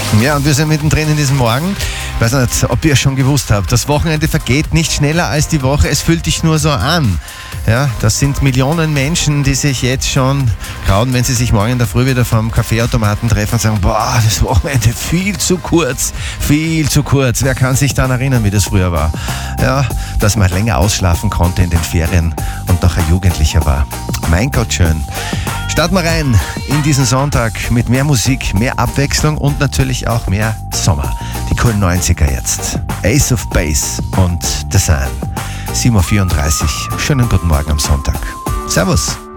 Ja, und wir sind mittendrin in diesem Morgen. Ich weiß nicht, ob ihr schon gewusst habt, das Wochenende vergeht nicht schneller als die Woche, es fühlt dich nur so an. Ja, das sind Millionen Menschen, die sich jetzt schon grauen, wenn sie sich morgen in der Früh wieder vom Kaffeeautomaten treffen und sagen, boah, das Wochenende viel zu kurz, viel zu kurz. Wer kann sich daran erinnern, wie das früher war? Ja, dass man länger ausschlafen konnte in den Ferien und noch ein Jugendlicher war. Mein Gott, schön. Starten wir rein in diesen Sonntag mit mehr Musik, mehr Abwechslung und natürlich auch mehr Sommer. Die coolen 90er jetzt. Ace of Base und The Sun. 7.34 Uhr. Schönen guten Morgen am Sonntag. Servus.